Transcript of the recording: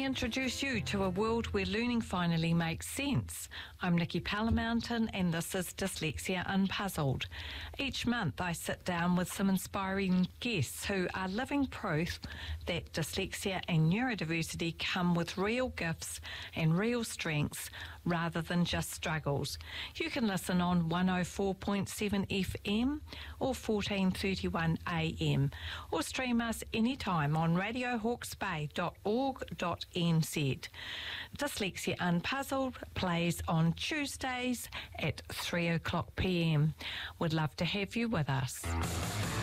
introduce you to a world where learning finally makes sense. I'm Nikki Palamountain and this is Dyslexia Unpuzzled. Each month I sit down with some inspiring guests who are living proof that dyslexia and neurodiversity come with real gifts and real strengths rather than just struggles. You can listen on 104.7 FM or 1431 AM or stream us anytime on radiohawksbay.org.nz. Dyslexia Unpuzzled plays on Tuesdays at 3 o'clock PM. We'd love to have you with us.